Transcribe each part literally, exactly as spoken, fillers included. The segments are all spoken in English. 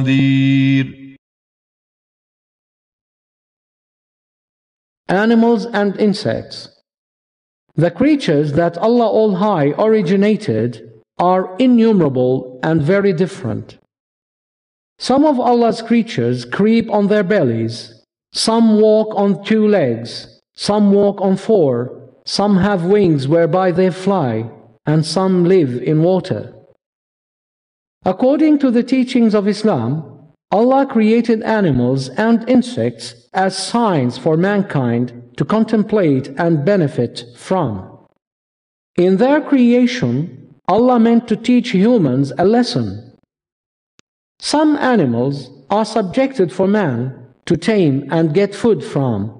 نذير. Animals and insects. The creatures that Allah All-High originated are innumerable and very different. Some of Allah's creatures creep on their bellies, some walk on two legs, some walk on four, some have wings whereby they fly, and some live in water. According to the teachings of Islam, Allah created animals and insects as signs for mankind to contemplate and benefit from. In their creation, Allah meant to teach humans a lesson. Some animals are subjected for man to tame and get food from.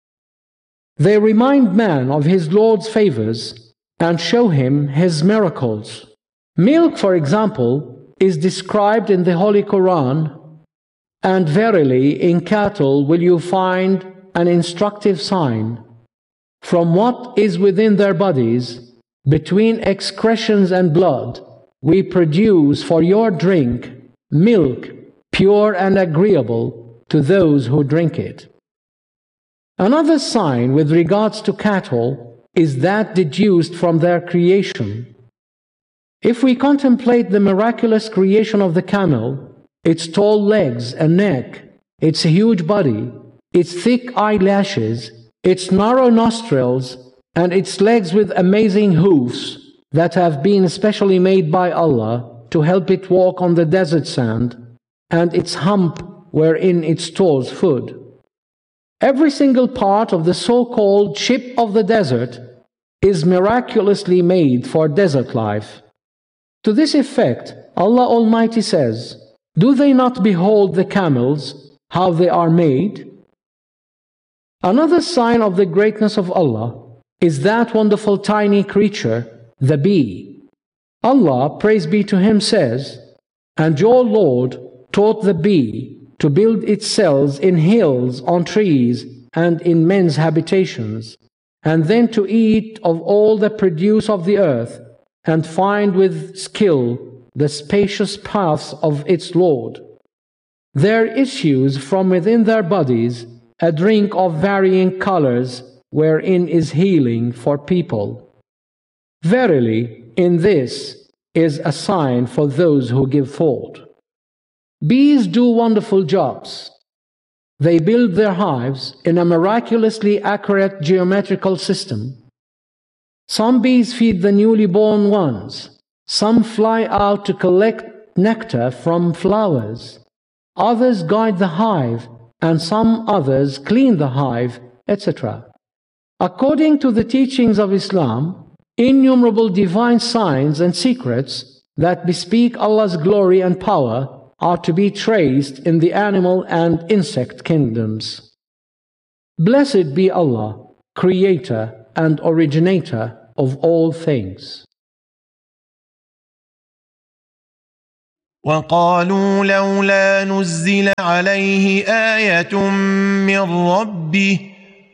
They remind man of his Lord's favors and show him his miracles. Milk, for example, is described in the Holy Quran, and verily in cattle will you find an instructive sign. From what is within their bodies, between excretions and blood, we produce for your drink milk, pure and agreeable to those who drink it. Another sign with regards to cattle is that deduced from their creation. If we contemplate the miraculous creation of the camel, its tall legs and neck, its huge body, its thick eyelashes, its narrow nostrils, and its legs with amazing hoofs that have been specially made by Allah to help it walk on the desert sand, and its hump wherein it stores food. Every single part of the so-called ship of the desert is miraculously made for desert life. To this effect, Allah Almighty says, "Do they not behold the camels, how they are made?" Another sign of the greatness of Allah is that wonderful tiny creature, the bee. Allah, praise be to Him, says, "And your Lord taught the bee to build its cells in hills, on trees, and in men's habitations, and then to eat of all the produce of the earth, and find with skill the spacious paths of its Lord. There issues from within their bodies a drink of varying colors, wherein is healing for people. Verily, in this is a sign for those who give thought." Bees do wonderful jobs. They build their hives in a miraculously accurate geometrical system. Some bees feed the newly born ones. Some fly out to collect nectar from flowers. Others guide the hive, and some others clean the hive, et cetera. According to the teachings of Islam, innumerable divine signs and secrets that bespeak Allah's glory and power are to be traced in the animal and insect kingdoms. Blessed be Allah, Creator and Originator of all things. وقالوا لولا نزل عليه آية من ربه